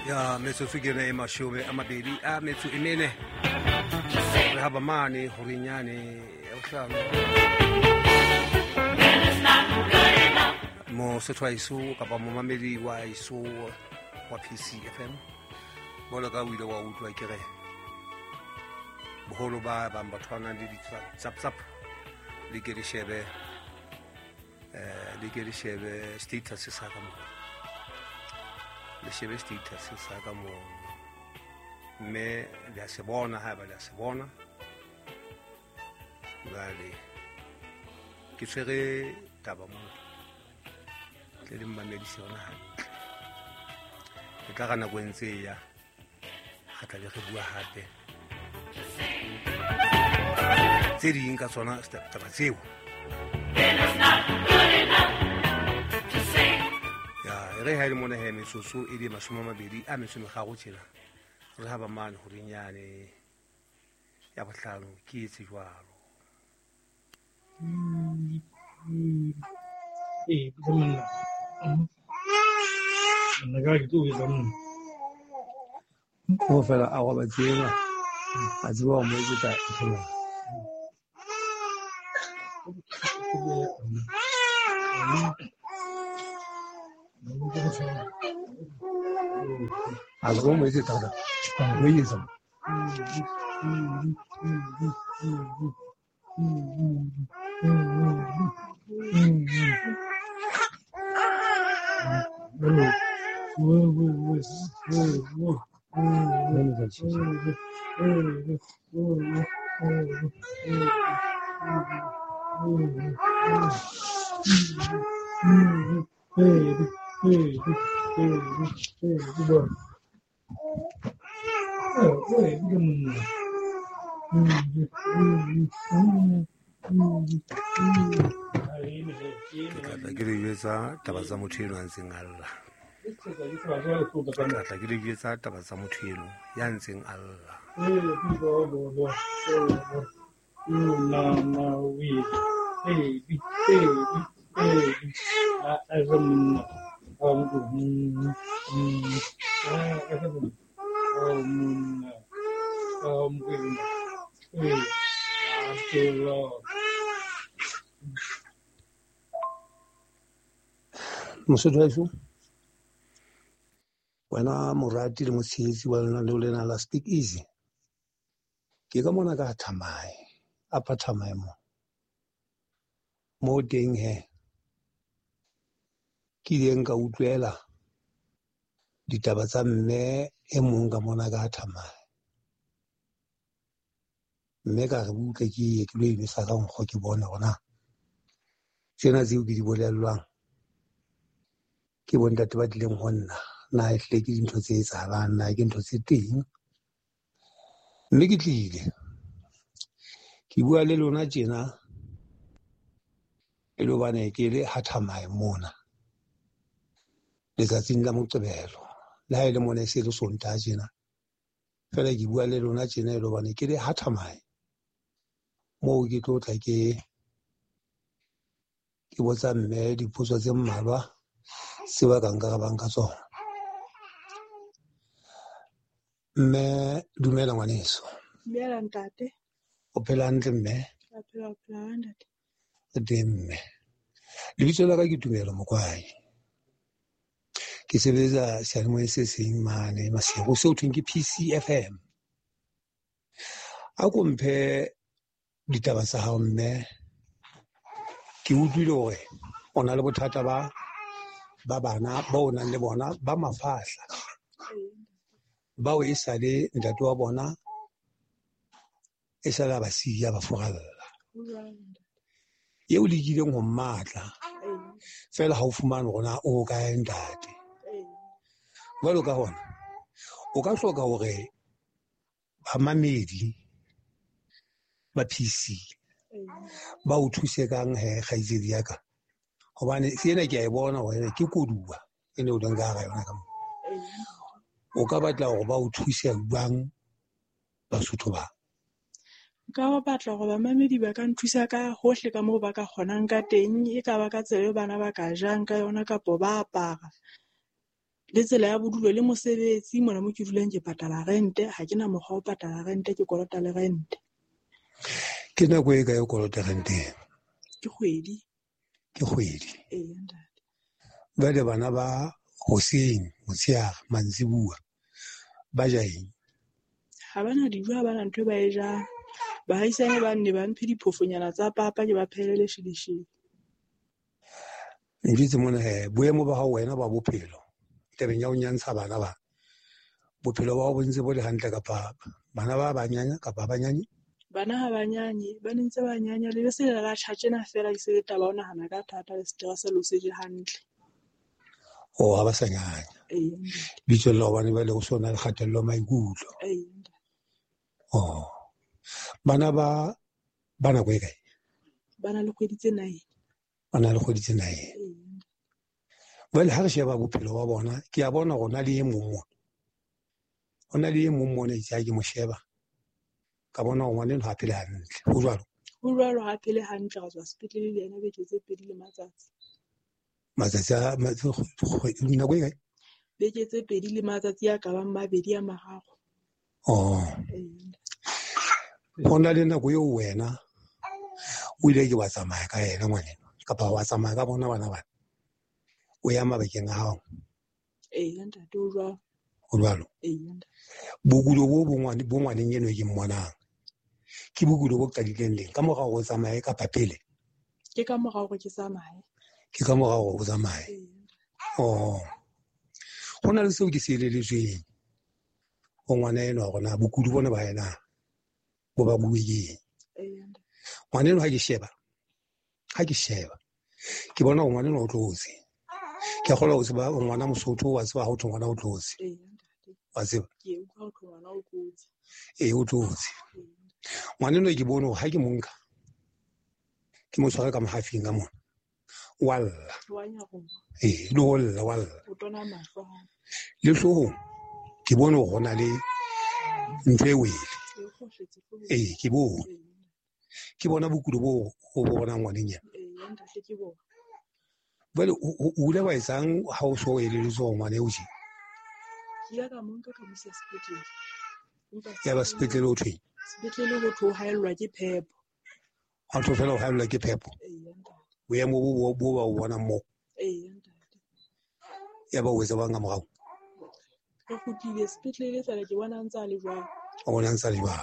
ya metsotso mashome a mabedi a metso e mene re haba mane horinyane ya bohlano mo setshwa iso kapa momamedi wa iso wa PCFM bola ka wile wa utlwa ke re boholo ba ba mbathwana le tsap le ke di shebe status sa ka mo le shebe status sa ka mo me ya se bona ha ba ya se bona gale ke tsere taba mo le mmamedi se ona ha ke tla kana go ntse ya ga tla le re bua hape tse ding ka tsona taba tseo ya re ha le mona he metsotso e di mashome a mabedi a metso megago tshela re ha ba mane go rinyane ya bohlano ke etse jwalo Betul. Negara itu betul. Ko fela a wa batsela a tseba mo ke ta thola a go mo ke ta da mo yi so taba tsa motho eno a ntseng alla tla ke le tsa taba tsa motho eno ya ntseng alla Mosotho wena morati le motshehetsi wa lona le lena la Speak Easy ke ka mona ka thamai apa thamai mo teng he ke ding ka utlwela ditaba tsa mme e mong ka mona ka thamai mme ka re butle ke lo imisa ka nkgo ke bona bona tsena tseo ke di bolelwang ke bontate ba dileng ho nna na e hle ke dintho tse etsahalang na ke ntho tse teng mme ke tlile ke bua le lona tjena e lo bane ke le hathamai mona letsatsing la Moqebelo le ha ile mona se le sonta tjena fela ke bua le lona tjena e lo bane ke le hathamai mo ke tlo tla ke botsa mme dipotso tse mmalwa se ba ka nka ba nka tsona mme dumela ngwaneso Dumela ntate. o phela hantle mme Ka phela ntate. mme lebitso la ka ke Tumelo Mokwai ke sebetsa seyalemoyeng se seng mane Masego se ho thweng ke PCFM a ko mphe ditaba tsa hao mme ke utlwile hore o na le bothata ba bana ba o nang le bona ba mafahla bao e sale ntate wa bona e sala ba siya ba fogalla yeo le ileng ho mmatla fela ha o fumana rona o ka ntate jwalo ka hona o ka hloka hore bamamedi ba PC ba o thuse kang he kgaitsedi ya ka hobane sena ke a e bona hore ke koduwa e ne o leng ka ga yona ka mo o ka batla hore ba o thuse jwang Basotho ba Nka ba batla hore bamamedi ba ka nthusa ka hohle ka moo ba ka kgonang ka teng e ka ba ka tsela bana ba ka jang ka yona kapo ba apara le tsela ya bodulo le mosebetsi. Mona mo ke duleng ke patala rente, ha ke na mokgwa o patala rente, ke kolota le rente. Ke nako e ka e kolota renteng? Ke kgwedi. Ke kgwedi. Eya ntate. Jwale bana ba hoseng, motshehare, mantsibuya ba ja eng? Ha bana dijo, ha bana ntho e ba e jang. Bahaisane ba nne ba mphe diphofonyana tsa papa, ke ba phehele lesheleshele. Njetse mona boemo ba hao wena ba bophelo tabeng ya ho nyantsha bana ba bophelo ba hao bo ntse bo le hantle kapa bana ba banyanya kapa banyane? Bana ha banyanye, ba ntse ba nyanya le se la tjhatjena fela ke se le taba o nahana ka thata le stress lo se je hantle. O ha ba sa nyanya. Eya. Bitsolla hobane ba le go sona le kgatello maikutlo. Eya. Oh. Bana ba nako e kae? Bana le kgwedi tse 9. Bana le kgwedi tse 9. Well, ha re sheba bophelo ba bona, ke a bona gona le e mongwe. Hona le e mongwe mona itse ke mo sheba. Ka bona go ngwaneng ha phele hantle. Ho jwalo. Ho jwalo ha phele hantle ga tswa sepetlele le yena beke tse 2 le matsatsi. Matsatsi a nako e kae? Beke tse 2 le matsatsi a ka bang 2 a mararo. Oh. Hona le nako eo wena o ile ke wa tsamaya ka yena ngwaneng kapa wa tsamaya ka bona bana bana o ya mabakeng a hao? Eya ntate o jwalo. Ho jwalo. Eya. Bokulo bo ngwaneng eno ke mmonang ke bokulo bo qadileng leng ka morao go tsamaye kapa pele? Ke ka morao gore ke tsamaye. Ke ka morao go tsamaye. Oh. Go na le seo ke se eleletsweng go ngwana eno a gona bokulo bona ba yena bo ba bueng. Ngwana eno ha ke sheba ke bona go ngwana eno o tlotse. Ke kgola go tseba ngwana Mosotho wa tseba ha o thwe ngwana o tlotse. Wa tseba? Ke utlwa ho thwe ngwana o tlotse. O tlotse. Ngwana eno ke bone ha ke mo nka ke mo tshwara ka mohafing ka mona walla. Le holla walla. O tona mahlo. Le hlohong ke bone go gona le ntho e wele. Ke bone. Ke bona bokulo bo go bona ngwaneng ena. Ntate ke bona. Jwale o ile wa etsang ha o so eleletse go ngwana eo tje? Ke ya ka monka ka mosa sepetlele. Ya ba sepetlele o thweng? Sepetlele go thwe o haellwa ke phepo. Ha thwe fela o haellwa ke phepo? Boemo bo ba o bona moo? Eya ntate. Ya ba o etsa bang ka morao? Re kgutlile sepetlele fela ke bona ntse a le jwalo. O bona ntse a le jwalo?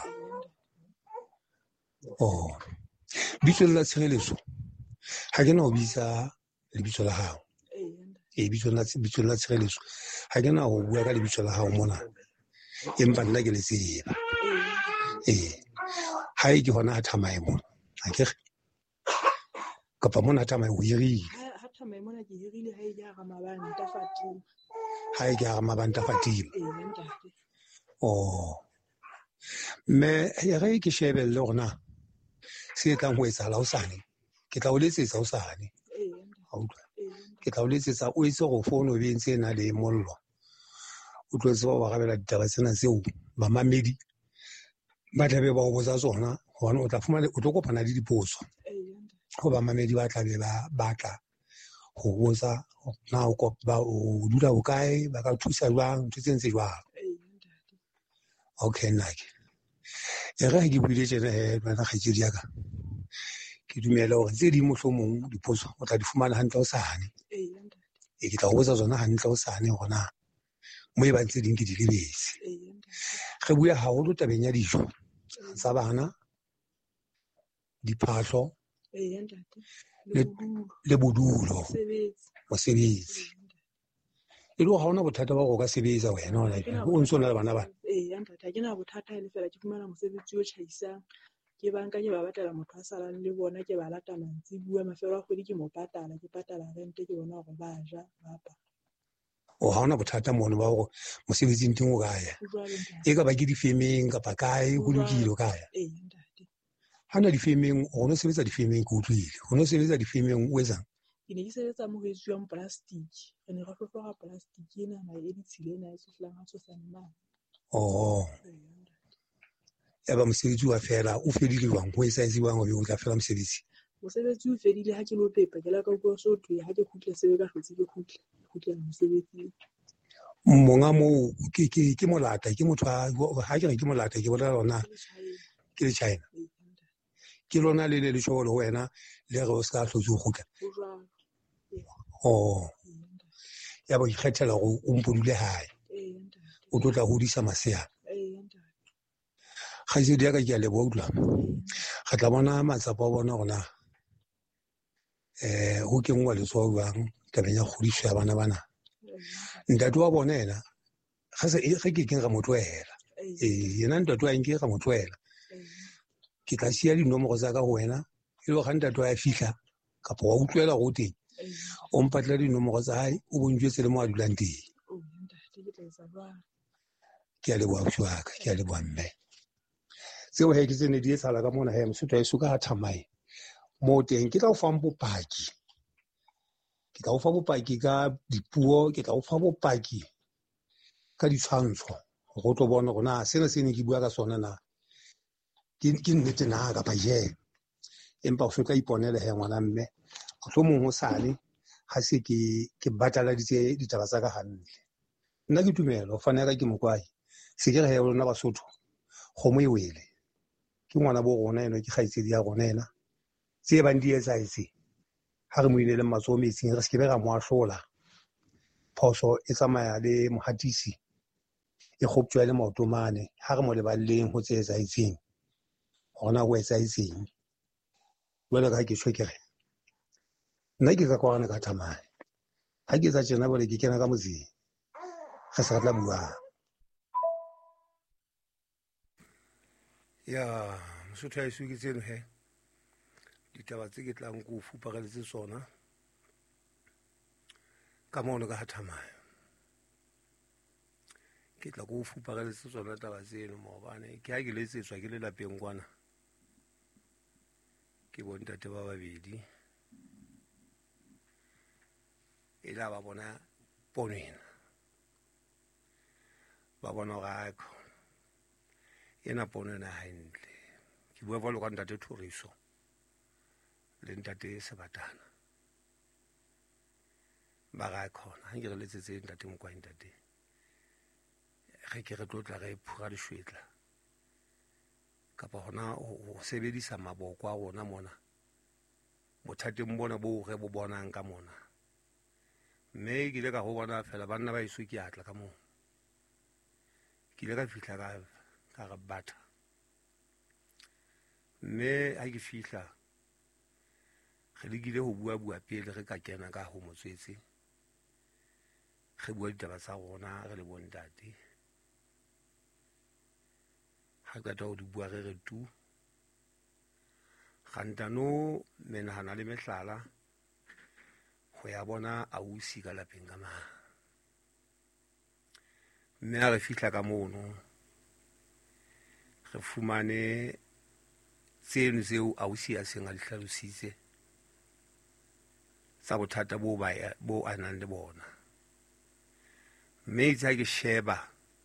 Oh. Bitso la tshireletso ha ke na ho bitsa lebitso la hao. Bitso la tshireletso ha ke na ho bua ka lebitso la hao mona, empa nna ke le tseba. Ha e ke hona ha Thamae mona ha ke re kapa mona Thamae o hirile? Ha Thamae mona ke hirile ha e ke hara mabanta Fatima. Ha e ke hara mabanta Fatima? Oh. Me re ke shebelle hore se tlang ho etsahala hosane ke tla o letsetsa hosane. Ke tla o letsetsa o etse go fono o bentse na le mollo o tlo tseba ba gabela ditaba tsena tseo bamamedi ba tlabe ba o botsa tsona gona o tla fumana o tlo kopana le dipotso go bamamedi ba tlabe ba batla go botsa na o dula bokae ba ka thusa jwang ntho tse ntse jwang. Okay nnake e re ke buile tjena bana kgaitsedi ya ka ke dumela hore tse di mohlomong dipotso o tla di fumana hantle hosane. Ke tla go botsa tsona hantle hosane gona mo e bang tse ding ke di lebetse. Re bua haholo tabeng ya dijo tsa bana, diphahlo le bodulo, mosebetsi. E le ha ona bothata ba go ka sebetsa wena o ntso na le bana bana? Ntate ha ke na bothata le fela ke fumana mosebetsi o tjhaisang ke banka ke ba batlela motho a salang le bona ke ba lata mantsibuya mafelo a kgwedi ke mo patala ke patala rente ke bona hore ba ja ba pa. O ha ona bothata mono ba go mosebetsing teng o kaya e ka ba ke difemeng kapa kae go lokile o kaya? Ntate hana difemeng o no sebetsa difemeng ke utlwile o no sebetsa difemeng o etsang? Ke ne ke sebetsa mo ho etsuwang plastic re ne re hlohlora plastic ena ma e ditshilena e sehlang ha tshosane mang. Ya ba mosebetsi wa fela o fedile jwang ho etsa etsiwang o tla fela mosebetsi o fedile ha ke lo pepa ke la ka bua so thwe ha ke khutle sebe ka hlotse ke khutle mosebetsing. monga moo ke molata ke motho ha ke re ke molata ke bolela lona ke le China ke lona le letšhogo le go wena le ge o se ka hlotse go gutla ya bo ikgethela go o mpodule hae o tlo tla godisa maseana ga se di ka ke a leboa utlwa ga tla bona matsapa a bona gona go kengwa letsoa jwang tabeng ya kgodiso ya bana ntate wa bona ena ge ke keng ga motho ela yena ntate wa nke ga motho ela ke tla sia dinomoro tsa ka go wena e le ga ntate wa ya fihla kapa wa utlwela go teng o mpatlela dinomoro tsa hae o bontjwetse le mo a dulang teng ke a leboa ausi wa ka ke a leboa mme tseo he ke tsene di etsala ka mona he mosotho a eso ka thamae mo teng ke tla o fang bopaki ke tla o fa bopaki ka dipuo ke tla o fa bopaki ka ditshwantsho go tlo bona gona sena se ne ke bua ka sona na ke nnete na kapa je empa o tla iponela he ngwana mme go tlo mongwe sale ga se ke bataladitse ditaba tsa ka gantle nna ke tumelo fana ka ke mokwai se ke re he lona Basotho kgomo e wele ke ngwana bo rona eno ke kgaitsedi ya rona ena tse bang di etsa ha re mo ile le matsoho metsing re se ke be ra mo ahlola phoso e tsamaya le mohatisi e kgoptswa le maotomane ha re mo leballeng ho tse etsahetseng gona go etsahetseng jwale ka ke tshwe ke re nna ke ka kwana ka thamane ha ke tsa tjena bole ke kena ka motseng ga se re tla buang ya Mosotho a isu ke tseno he ditaba tse ke tlang go fupagaletse tsona ka mono ka hathamaya ke tla go fupagaletse tsona taba tseno maobane ke ha ke letsetswa ke le lapeng kwana ke bontate ba babedi e la ba bona ponena ba bona ga akho ena ponena hantle ke bua jwalo ka ntate Thoriso le ntate Sebatana ba ga khona ha ke re letsetse ntate Mokwai ntate ge ke re tlotla ge phura dishwetla kapa hona o sebedisa maboko a rona mona bothateng bona bo re bo bonang ka mona mme ke ile ka go bona fela banna ba iso ke atla ka moo ke ile ka fihla ka ga batha mme ha ke fihla ge le kile go bua pele ge ka kena ka ho motswetse ge bua ditaba tsa rona re le bontate ha ka tla o di bua re tu gantano menahana le mehlala go ya bona ausi ka lapeng ka ma mme a re fihla ka mono re fumane tseno tseo ausi a seng a di hlalositse tsa bothata bo a nang le bona mme itse ha ke sheba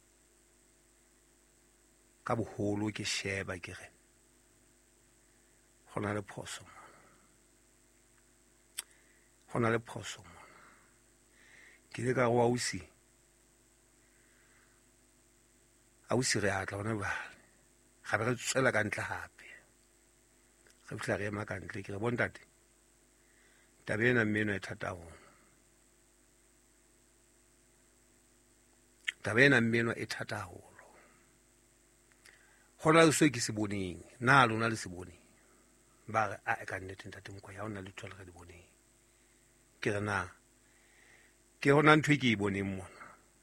ka boholo ke sheba ke re go na le phoso mona ke le ka go ausi re atla gona bale ga be re tswela ka ntle gape ge fihla re ema ka ntle ke re bontate tabe ena mmeno e thata gona tabe ena mmeno e thata haholo gona le so ke se boneng na lona le se boneng ba re a ka nnete ntate Mokwai ha ona le thola ga di boneng ke re na ke hona ntho e ke e boneng mona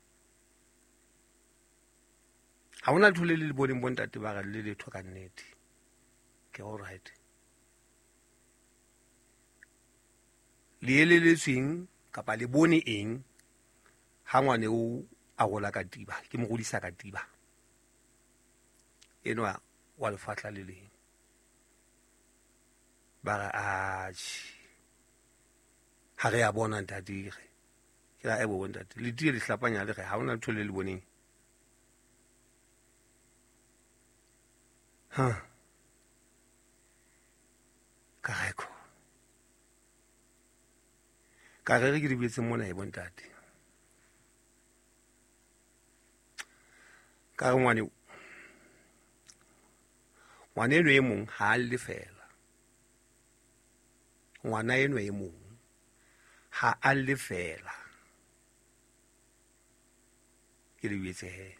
ha ona ntho le le boneng bontate ba ga le letho ka nnete ke all right le eleletsweng kapa le bone eng ha ngwane o a gola ka tiba ke mo godisa ka tiba eno wa lefatla le leng ba ga ha re a bona ntatire ke la ebo bontate le tie le hlapanya le ge ha ona ntho le le boneng ka reko ka re ke di betse mona e bontate ka re ngwane eno e mong ha a lle fela, ngwana eno e mong ha a lle fela, ke le betse he,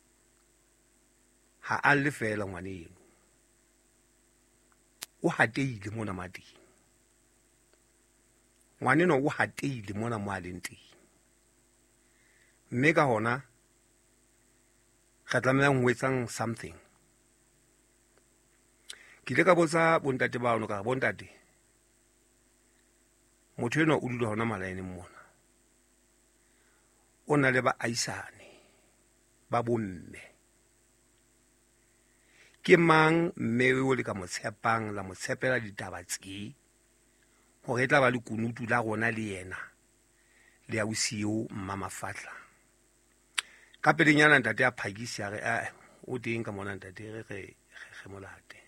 ha a lle fela ngwane eno, o hateile mona mading, ngwane eno o hateile mona mo a leng teng, mme ka hona re tlamehang ho etsang something. Ke ile ka botsa bontate ba ono ka re bontate, motho enwa o dula hona malaeneng mona, o na le baahisane ba bomme, ke mang mme o le ka mo tshepang la mo tshepela ditaba tse hore e tla ba le kunutu la rona le yena le ausi eo Mmamafatla? Ka pelenyana ntate a phakisi a re o teng ka mona ntate, re molate.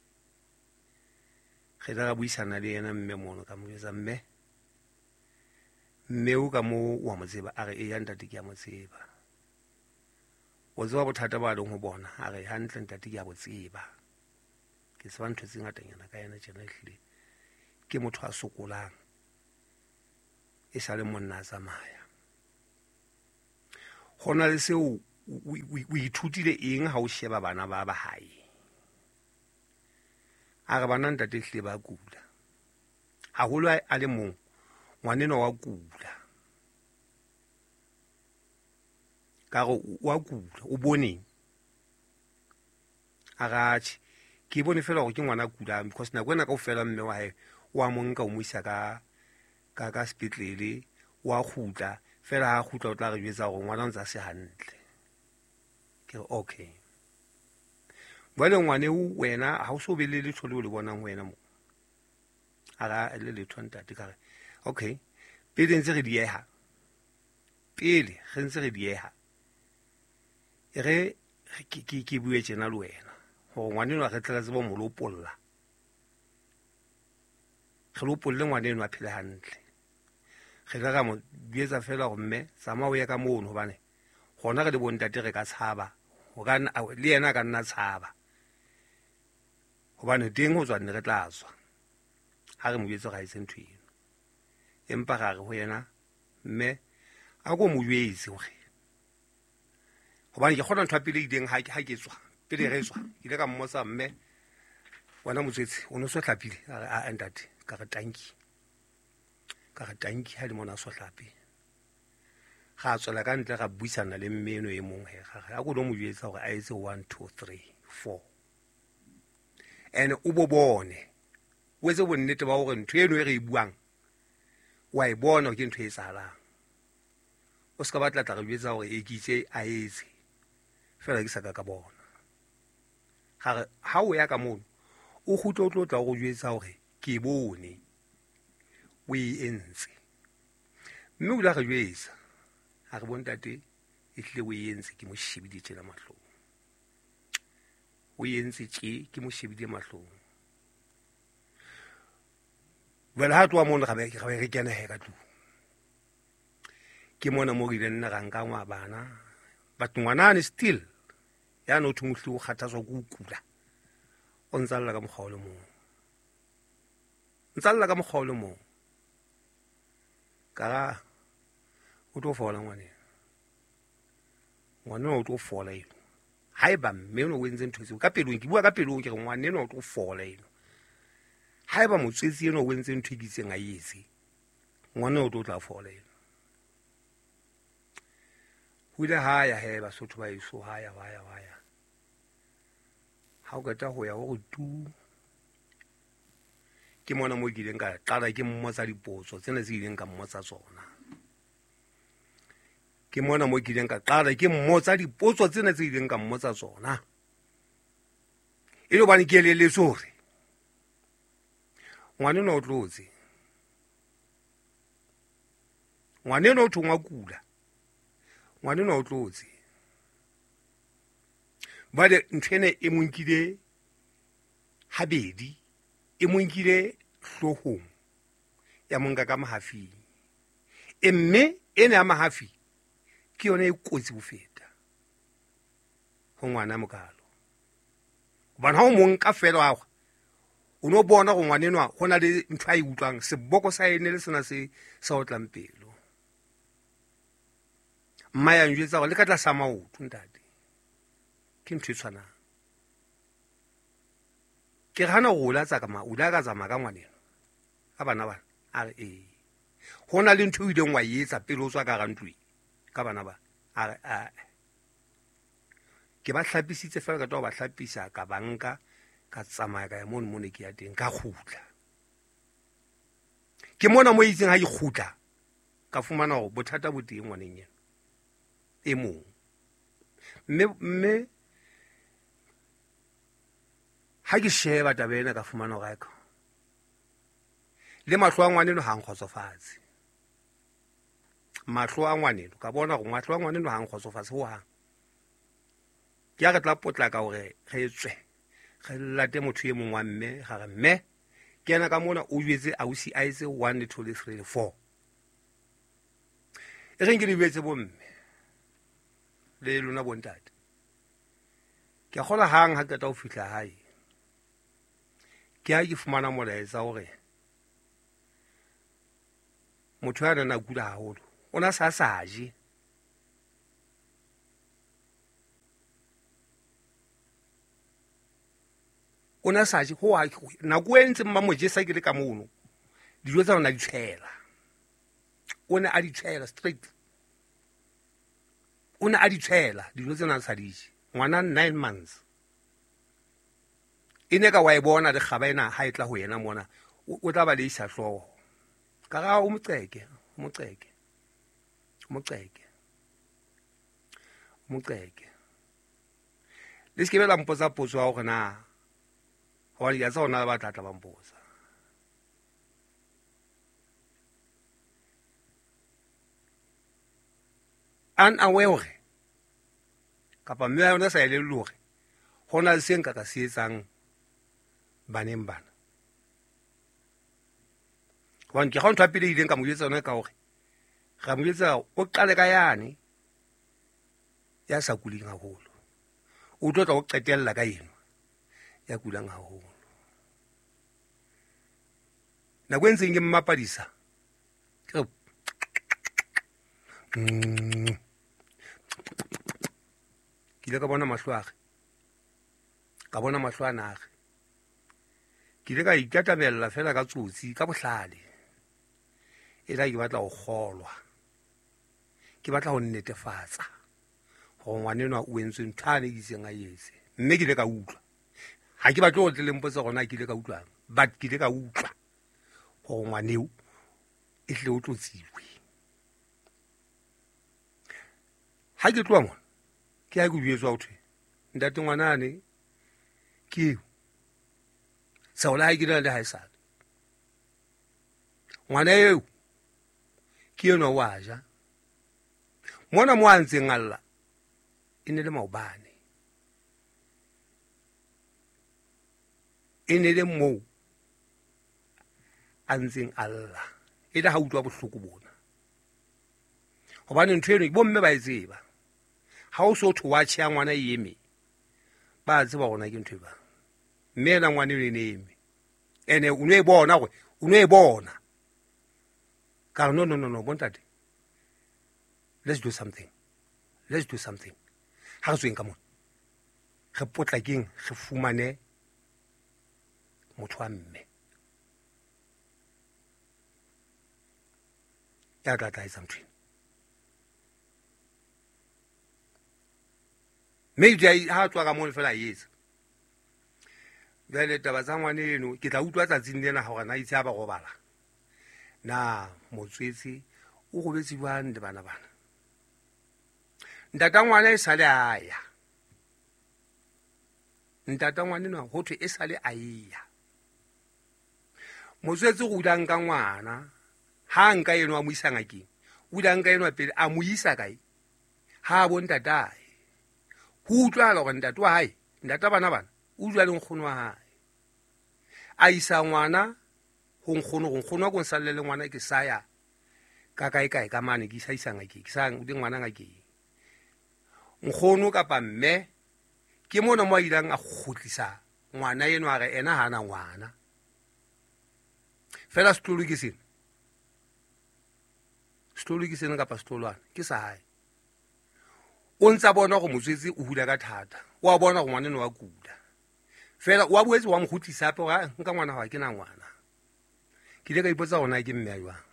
Ge tla ga buisana le yena mme mono ka mo jwetsa mme o ka mo wa mo tseba? A re eya ntate ke a mo tseba. O tseba bothata ba leng ho bona? A re hantle ntate ke a bo tseba, ke tseba ntho tse ngatanyana ka yena tjena, ehlile ke motho a sokolang e sa le monna a tsamaya. Go na le seo o ithutile eng ha o sheba bana ba ba hae? A re bana ntate ehlile ba kula haholo, a le mong ngwaneno wa kula. Ka re wa kula, o boneng? A ratjhe ke bone fela gore ke ngwana kulang, because nako ena kaofela mme wa hae wa mo nka o mo isa ka sepetlele, wa kgutla fela ha kgutla o tla re jwetsa gore ngwana o ntse a se hantle. Ke re okay, jwale ngwane o wena ha o so be le letho le o le bonang wena mo? A ra le letho ntate. Ka re okay, pele ntse re dieha, pele re ntse re dieha, re ke bue tjena le wena gore ngwaneno re tla tseba mo lo polla, re lo polle ngwaneno a phele hantle. Ge tla ga mo jwetsa fela gore mme tsamaya o ya ka mono, hobane gona re le bontate re ka tshaba, le yena a ka nna tshaba, hobane teng ho tswa nne re tla tswa ha re mo jwetse ga etse ntho eno. Empa ga re ho yena mme a ko mo jwetse hore, hobane ke kgona ntho ya pele ileng ha ke tswa, pele re tswa ile ka mmotsa mme wena motswetsi o no so hlapile? A re a ntate. Ka re tanki, ka re tanki ha le mona so hlape. Ga tswela ka ntle ga buisana le mme eno e mong he, ga a go lo mo jwetsa hore a etse 1 2 3 4, and o bo bone o etse bonnete ba hore ntho eno e re e buang wa e bona ke ntho e etsahalang. O ska batla tla re jwetsa hore e kitse a etse fela ke sa ka bona. Ha o ya ka mono o kgutla o tlo tla go jwetsa hore ke bone o e entse, mme o la re jwetsa a re bontate ehlile o e entse ke mo shebile tjena mahlong, o e entse tje ke mo shebile mahlong. Jwale ha tloa mono ga re kena he ka tlung, ke mona mo re ile nna ga nka ngwa bana, but ngwanane still ya no thunghle o kgathatswa ke o kula, o ntsalla ka mokgwa o le mong, ntsalla ka mokgwa o le mong. Ka ga o tlo fola ngwaneno o tlo fola eno, haeba mme o entse ntho tseo ka pelong, ke bua ka pelong ke re ngwaneno o tlo fola eno. Haeba motswetsi eno o entse ntho e ditseng a etse, ngwaneno o tlo tla fola eno. Ho ile ha ya he Basotho ba iso, ha ya ha o keta ho ya ho tu, ke mona mo ke ileng ka qala ke mmotsa dipotso tsena tse ileng ka mmotsa tsona, ke mona mo ke ileng ka qala ke mmotsa dipotso tsena tse ileng ka mmotsa tsona, e le hobane ke elelletse hore ngwaneno o tlotse, ngwaneno o thongwa kula, ngwaneno o tlotse. Bale ntho ena e mo nkile habedi, e mo nkile hlohong ya mo nka ka mahafing, mme ena ya mahafi ke yona e kotsi ho feta, go ngwana mokalo bana ho mong ka fela wa o no bona go ngwanenwa go na le ntho a e utlwang seboko sa ene le sena se sa o tlang pelo mma ya njwetsa go le ka tla sa maoto ntate ke ntho e tshwanang ke gana go latsa ka o la ka tsama ka ngwaneno ka bana bana a re go na le ntho e ileng wa etsa pele o tswa ka ga ntwi ka bana ba a re ke ba hlapisitse fela ka ba hlapisa ka banka ka tsamaya ka ya mono ke ya teng ka khutla ke mona mo itseng ha ke khutla ka fumana go bothata bo teng ngwaneng yena e mong mme ha ke sheba tabena ka fumana go ka le mahlo a ngwaneno ha nkgotsofatse mahlo a ngwaneno ka bona go mahlo a ngwaneno ha nkgotsofatse ho hang ke a re tla potla ka gore ge tswe ge late motho e mongwe wa mme ga re mme ke ena ka mona o jwetse ausi a etse 1 2 3 4 e reng ke di betse bo mme le lona bontate ke a gola hang ha ka ta o fitla hae ke a ke fumana molaetsa gore motho ya nana kula haholo o na sa saje o na saje ho a nako e ntse mma mojesa ke le ka mono dijo tsa ona di tshela o ne a di tshela straight o ne a di tshela dijo tsena sa dije ngwana 9 months ine ka wa e bona le kgabaena ha itla ho yena mona o tla ba le isa hloho ka ga o moqeke le se ke bela mpotsa potso wa gore na wa ya tsona ba tla ba mpotsa an aware kapa mme yona sa ile lore hona le seng ka se etsang baneng bana wan ke ga ntwa pele ile ka mo yetsa yona ka gore ga mo yetsa o qale ka yane ya sa kuling haholo o tlo o qetella ka yena ya kulang haholo na kwenzeng ke mmapadisa ke ile ka bona mahlwaage ka bona mahlwanage ke ile ka ikatabella fela ka tsotsi ka bohlale e la ke batla go kgolwa ke batla go netefatsa go ngwanenwa o entswe nthane ke seng a yetse mme ke ile ka utlwa ha ke batlo go tleleng potsa gona ke ile ka utlwang but ke ile ka utlwa go ngwaneo e hle o tlotsiwe ha ke tloa ngwana ke ha ke buetswa ho thwe ntate ngwanane ke sa ola ha ke le haisale ngwana eo ke yona wa ja mona mo a ntseng alla e ne le maobane e ne le mo a ntseng alla e le ha utlwa bohloko bona gobane ntho eno bomme ba e tseba ha o so thwa tshia ngwana e eme ba tseba gona ke ntho ba mme ena ngwana e ne eme ene o ne bona go o ne bona ka no bontate let's do something ha re tsweng ka mona re potlakeng re fumane motho wa mme ya tla something maybe ha tswa ka mona fela yetsa jale taba tsa ngwane eno ke tla utlwa tsatsing lena gore na itse a ba go bala na motswetsi o go betsi bang le bana ntata ngwana e sale aya ntata ngwane no ho thwe e sale aya motswetsi go ulang ka ngwana ha nka eno a mo isa ngakeng ulang ka eno pele a mo isa kae ha bo ntata ho utlwa lo ntata wa hae ntata bana o utlwa le nkgono wa hae a isa ngwana go nkgono go nsallele ngwana ke saya ka kae ka mane ke isa ngakeng ke sa di ngwana ngakeng nkgono kapa mme ke mona mo a ilang a khutlisa ngwana eno a re ena hana ngwana fela setolo ke sene kapa setolwana ke sa hae o ntsa bona go motswetsi o hula ka thata wa bona go ngwana eno wa kula fela wa boetse wa mkhutlisa hape ga nka ngwana wa ke na ngwana ke ile ka ipotsa gona ke mme a jwang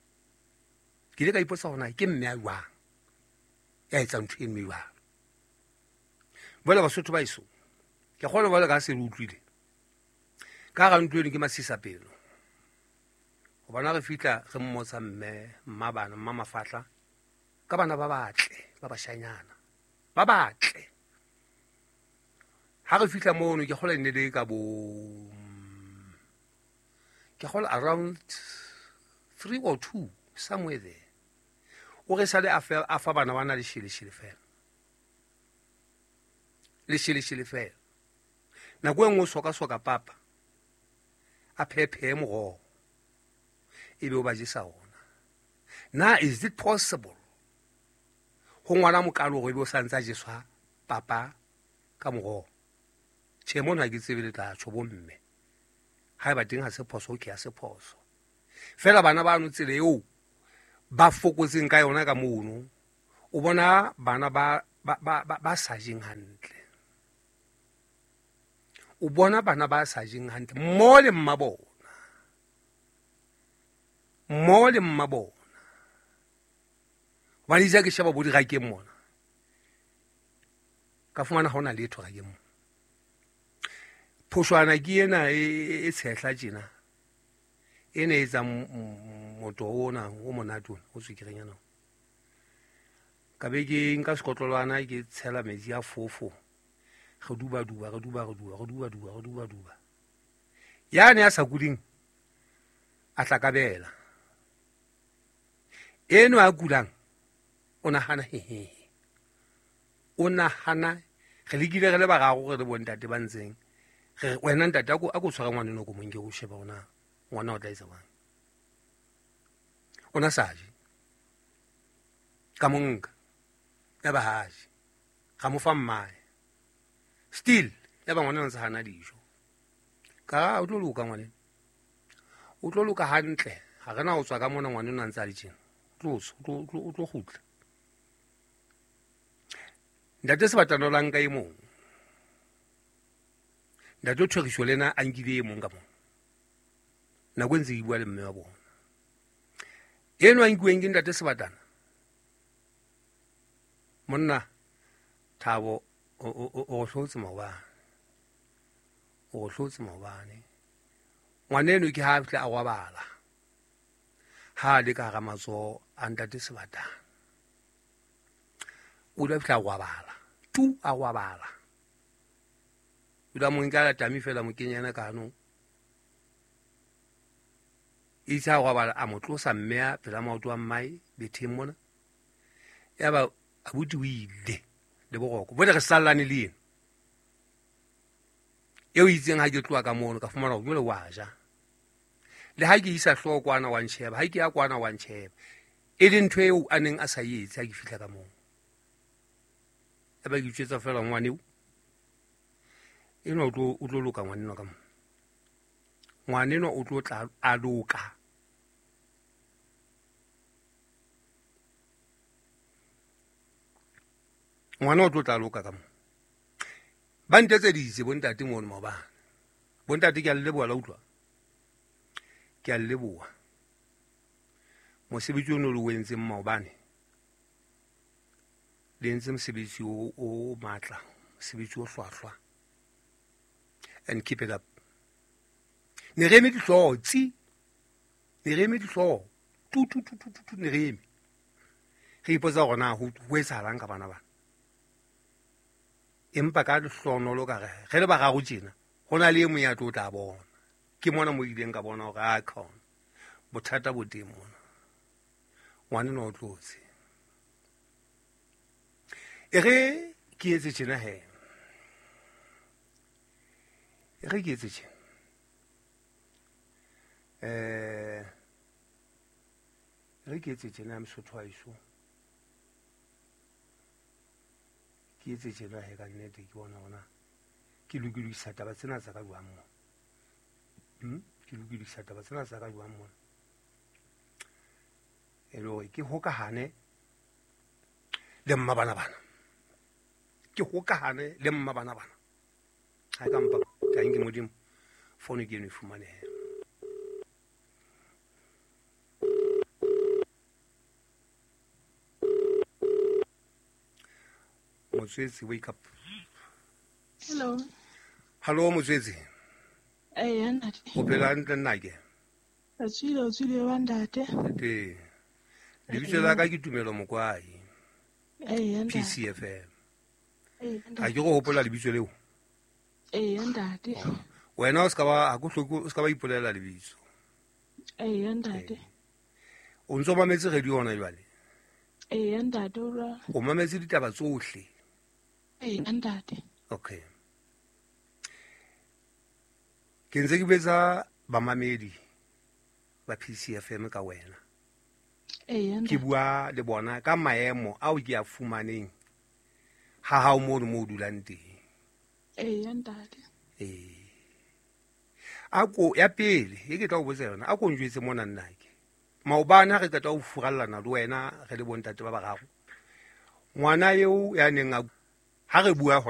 ya etsa ntho eno e jwang bola Basotho ba iso ke kgona bola ka se re utlwile ka ga ntho eno ke masisapelo go bona re fitla re mmotsa mma mafatla ka bana ba batle ba bashanyana ba batle ha re fitla mono ke gola nnele ka around 3 or 2 somewhere there o re sale a fa bana ba na le shele fela nako e nngwe soka papa a phephe morogo e be o ba jesa ona na is it possible go ngwana mokalo go e be o santse a jeswa papa ka morogo tšhe mono ga ke tsebe le tlatšho bomme ga e ba teng ga se phoso ke ya se phoso fela bana ba no tsela eo ba fokotseng ka yona ka mono o bona bana ba sa jeng hantle o bona bana ba sa jeng hantle mo le mmabona ba di ja ke sheba bodi ga ke mona ka fumana ga ona letho ga ke mona phošwana ke ena e tshehla tjena ene e tsa moto ona o monate ona o tswekireng yana ka be ke nka sekotlolwana ke tshela metsi a fofo re duba yane a sa kuding a tlakabela eno a kulang o nagana hehehe o nagana ge le kile ge le bagago ge le bontate ba ntseng ge wena ntate a ko tshwara ngwane no ko mong ke go sheba ona ngwana o tla etsa bang ona saje ka monka ya bahaji ga mo fa mmae still ya ba ngwana ntse hana dijo ka o tlo luka ngwane o tlo luka hantle ga rena o tswa ka mona ngwane o ntse a le tjena o tlo gutla ntate sebatano la nka e mong ntate o thwegišo lena a nkile e mong ka mong nako ntse e bua le mme wa bona eno a nkiweng ke ntate sebatana monna Thabo o hlotse maobane ngwaneno ke ha fihle a gwabala ha le ka ga matsoho a ntate sebatana o la fihle a gwabala o la mong ka tami fela mo kenyana ka no itse a gwabala a mo tlosa mmea pela maoto a mmae betheng mona ya ba abuti o ile le bogoko bo le re sallane le eno eo itseng ha ke tloa ka mono ka fumana go le wa ja le ha ke isa hloko kwana wa ntsheba ha ke ya kwana wa ntsheba e le ntho eo a neng a sa etse ha ke fihla ka mono e ba ke tšwetsa fela ngwaneo eno o tlo loka ngwaneno ka mono ngwaneno o tlo tla a loka ngwana o tlo tla loka ka mo ba ntetse ditse bontate mono maobane bontate ke a leboa la utlwa ke a leboa mosebetsi o no le wentseng maobane le entse mosebetsi o matla mosebetsi o hlwahlwa and keep it up ne re eme dihlooho tu ne re eme re ipotsa gona ho etsahalang ka bana bana empa ka lehlonolo ka ge le ba gago tjena go na le e mong ya tlo o tla bona ke mona mo ileng ka bona gore a khona bothata bo teng mona ngwane no o tlotse e re ke etse tjena he e re ke etse tjena re ke etse tjena Mosotho wa iso ke etse tjena he ka nnete ke bona hona ke lokisa taba tsena tsa ka jwang mo ke lokisa taba tsena tsa ka jwang mo elo ke hokahane le mmabana bana ke hokahane le mmabana bana ha ka mpa ka nge modimo phone ke no fumane he Motswetsi, wake up. Hello Motswetsi. Ntate. O phela hantle nna ke? O tswile wa ntate. Ntate. Lebitso la ka ke Tumelo Mokwai. Ntate. PCFM. Ntate. Ha ke go hopola lebitso leo? Ntate. Wena o ska ba ipolela lebitso. Ntate. O ntso mametse radio ona jwale? Ntate o mametse ditaba tsohle? Ntate. Okay. Ke ntse ke betsa bamamedi ba PCFM ka wena. Ke bua le bona ka maemo ao ke a fumaneng ha mo dulang teng. Ntate. Ako ya pele e ke tla o botsa yona ako njwetse mona nnake maobana re qeta o furallana le wena re le bontate ba bagago ngwana eo ya neng ha re bua